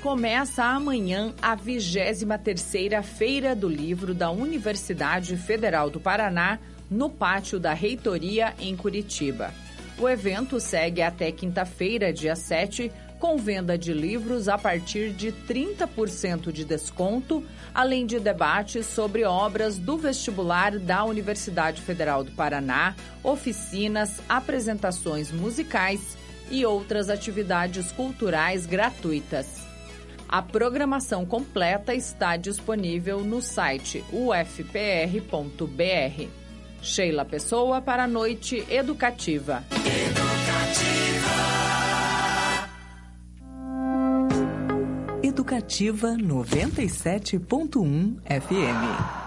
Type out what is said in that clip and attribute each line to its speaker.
Speaker 1: Começa amanhã a 23ª Feira do Livro da Universidade Federal do Paraná, no pátio da Reitoria, em Curitiba. O evento segue até quinta-feira, dia 7, com venda de livros a partir de 30% de desconto, além de debates sobre obras do vestibular da Universidade Federal do Paraná, oficinas, apresentações musicais e outras atividades culturais gratuitas. A programação completa está disponível no site ufpr.br. Sheila Pessoa para a Noite Educativa.
Speaker 2: Educativa 97.1 FM.